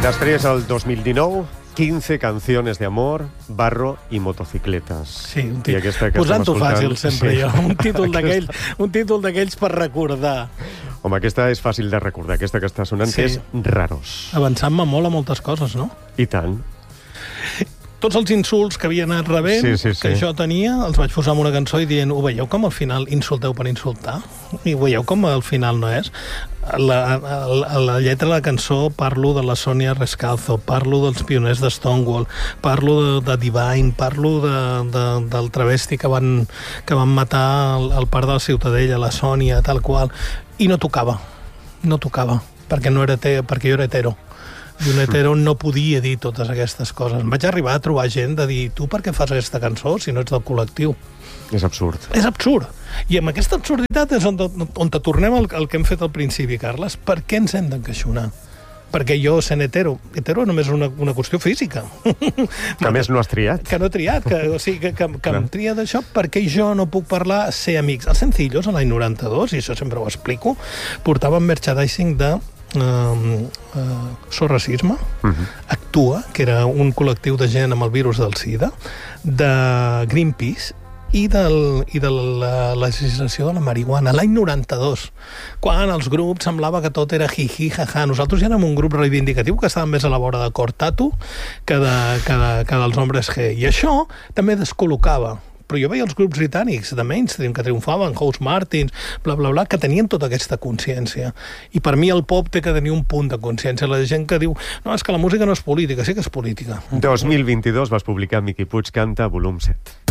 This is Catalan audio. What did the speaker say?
Després, el 2019, 15 canciones de amor, barro i motocicletes. Sí, posant-ho fàcil sempre jo. Un títol d'aquells per recordar. Home, aquesta és fàcil de recordar, aquesta que està sonant, que és Raros. Avançant-me molt a moltes coses, no? I tant. Tots els insults que havia anat rebent, que jo tenia, els vaig posar en una cançó i dient, ho veieu com al final insulteu per insultar? I ho veieu com al final no és? La lletra de la cançó parlo de la Sonia Rescalzo, parlo dels pioners de Stonewall, parlo de Divine, parlo del travesti que van matar al parc de la Ciutadella, la Sònia, tal qual, i no tocava, perquè jo era hetero. I un hetero no podia dir totes aquestes coses. Em vaig arribar a trobar gent de dir, tu per què fas aquesta cançó si no ets del col·lectiu? És absurd. És absurd. I amb aquesta absurditat és on tornem al que hem fet al principi, Carles. Per què ens hem d'encaixonar? Perquè jo, sent hetero només és una qüestió física. Que a més no has triat. Que no he triat, que em tria d'això perquè jo no puc parlar, ser amics. Els Sencillos, a l'any 92, i això sempre ho explico, portaven merchandising de So Racisme, Actua, que era un col·lectiu de gent amb el virus del SIDA, de Greenpeace i de la legislació de la marihuana, l'any 92, quan els grups semblava que tot era jiji, jaja. Nosaltres ja érem un grup reivindicatiu que estàvem més a la vora de Cortatu que dels hombres G. I això també descol·locava. Però jo veia els grups britànics de mainstream que triomfaven, House Martins, bla, bla, bla, que tenien tota aquesta consciència. I per mi el pop té que tenir un punt de consciència. La gent que diu, no, és que la música no és política, sí que és política. 2022 vas publicar Miqui Puig canta, volum 7.